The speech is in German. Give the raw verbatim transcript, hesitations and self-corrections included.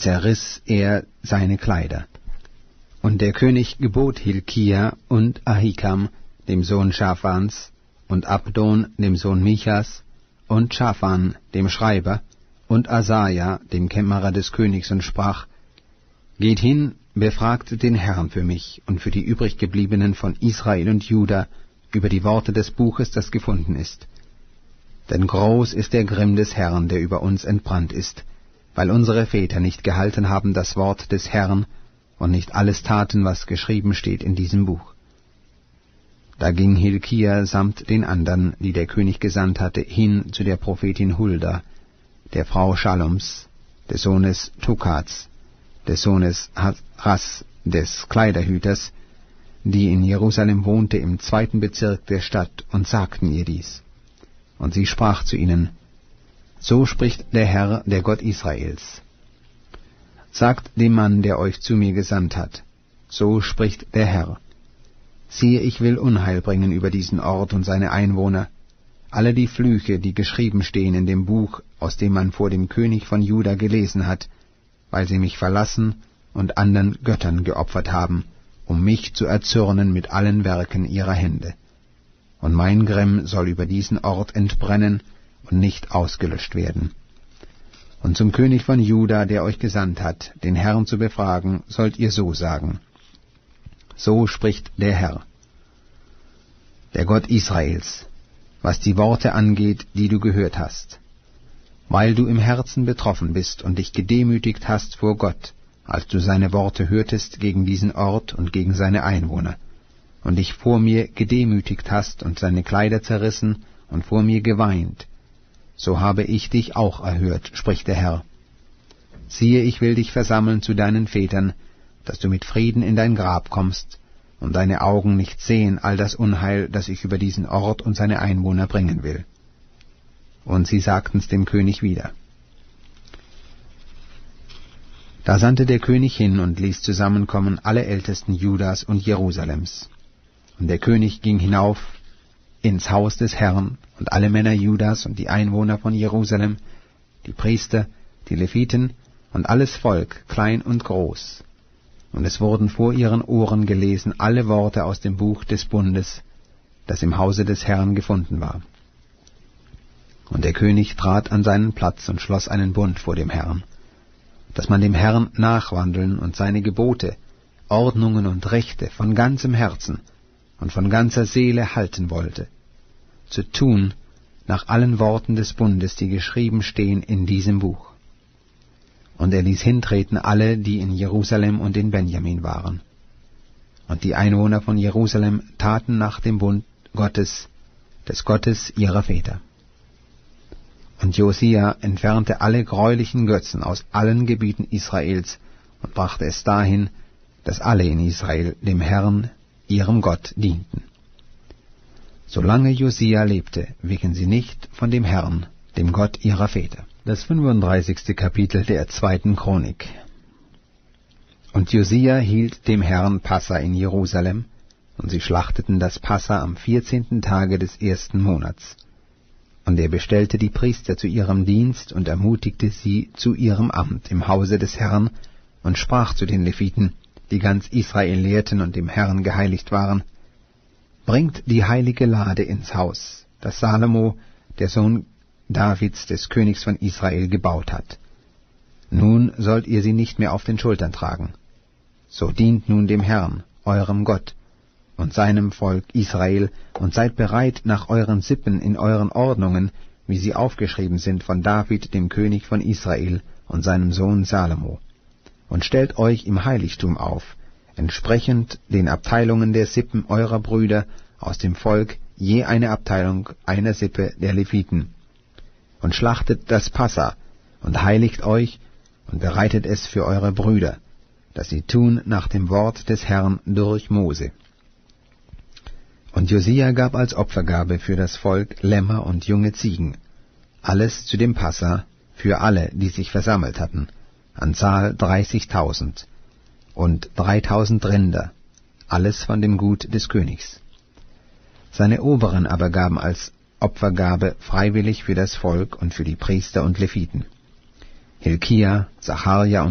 zerriss er seine Kleider. Und der König gebot Hilkia und Ahikam, dem Sohn Schaphans, und Abdon, dem Sohn Michas, und Schaphan, dem Schreiber, und Asaja, dem Kämmerer des Königs, und sprach: Geht hin, befragt den Herrn für mich und für die übriggebliebenen von Israel und Juda über die Worte des Buches, das gefunden ist. Denn groß ist der Grimm des Herrn, der über uns entbrannt ist, weil unsere Väter nicht gehalten haben das Wort des Herrn und nicht alles taten, was geschrieben steht in diesem Buch. Da ging Hilkia samt den andern, die der König gesandt hatte, hin zu der Prophetin Hulda, der Frau Schaloms, des Sohnes Tukats, des Sohnes Haras, des Kleiderhüters, die in Jerusalem wohnte im zweiten Bezirk der Stadt, und sagten ihr dies. Und sie sprach zu ihnen: So spricht der Herr, der Gott Israels. Sagt dem Mann, der euch zu mir gesandt hat: So spricht der Herr. Siehe, ich will Unheil bringen über diesen Ort und seine Einwohner, alle die Flüche, die geschrieben stehen in dem Buch, aus dem man vor dem König von Juda gelesen hat, weil sie mich verlassen und anderen Göttern geopfert haben, um mich zu erzürnen mit allen Werken ihrer Hände. Und mein Grimm soll über diesen Ort entbrennen und nicht ausgelöscht werden. Und zum König von Juda, der euch gesandt hat, den Herrn zu befragen, sollt ihr so sagen: So spricht der Herr, der Gott Israels, was die Worte angeht, die du gehört hast. Weil du im Herzen betroffen bist und dich gedemütigt hast vor Gott, als du seine Worte hörtest gegen diesen Ort und gegen seine Einwohner, und dich vor mir gedemütigt hast und seine Kleider zerrissen und vor mir geweint, so habe ich dich auch erhört, spricht der Herr. Siehe, ich will dich versammeln zu deinen Vätern, dass du mit Frieden in dein Grab kommst und deine Augen nicht sehen all das Unheil, das ich über diesen Ort und seine Einwohner bringen will. Und sie sagten's dem König wieder. Da sandte der König hin und ließ zusammenkommen alle Ältesten Judas und Jerusalems. Und der König ging hinauf ins Haus des Herrn, und alle Männer Judas und die Einwohner von Jerusalem, die Priester, die Leviten und alles Volk, klein und groß. Und es wurden vor ihren Ohren gelesen alle Worte aus dem Buch des Bundes, das im Hause des Herrn gefunden war. Und der König trat an seinen Platz und schloss einen Bund vor dem Herrn, dass man dem Herrn nachwandeln und seine Gebote, Ordnungen und Rechte von ganzem Herzen und von ganzer Seele halten wollte, zu tun nach allen Worten des Bundes, die geschrieben stehen in diesem Buch. Und er ließ hintreten alle, die in Jerusalem und in Benjamin waren. Und die Einwohner von Jerusalem taten nach dem Bund Gottes, des Gottes ihrer Väter. Und Josia entfernte alle greulichen Götzen aus allen Gebieten Israels und brachte es dahin, dass alle in Israel dem Herrn, ihrem Gott, dienten. Solange Josia lebte, wichen sie nicht von dem Herrn, dem Gott ihrer Väter. Das fünfunddreißigste Kapitel der zweiten Chronik. Und Josia hielt dem Herrn Passa in Jerusalem, und sie schlachteten das Passa am vierzehnten Tage des ersten Monats. Und er bestellte die Priester zu ihrem Dienst und ermutigte sie zu ihrem Amt im Hause des Herrn und sprach zu den Leviten, die ganz Israel lehrten und dem Herrn geheiligt waren: Bringt die heilige Lade ins Haus, das Salomo, der Sohn Davids, des Königs von Israel, gebaut hat. Nun sollt ihr sie nicht mehr auf den Schultern tragen. So dient nun dem Herrn, eurem Gott, und seinem Volk Israel, und seid bereit nach euren Sippen in euren Ordnungen, wie sie aufgeschrieben sind von David, dem König von Israel, und seinem Sohn Salomo. Und stellt euch im Heiligtum auf, entsprechend den Abteilungen der Sippen eurer Brüder aus dem Volk, je eine Abteilung einer Sippe der Leviten. Und schlachtet das Passa, und heiligt euch, und bereitet es für eure Brüder, dass sie tun nach dem Wort des Herrn durch Mose. Und Josia gab als Opfergabe für das Volk Lämmer und junge Ziegen, alles zu dem Passa, für alle, die sich versammelt hatten, an Zahl dreißigtausend, und dreitausend Rinder, alles von dem Gut des Königs. Seine Oberen aber gaben als Opfergabe freiwillig für das Volk und für die Priester und Leviten: Hilkia, Zacharja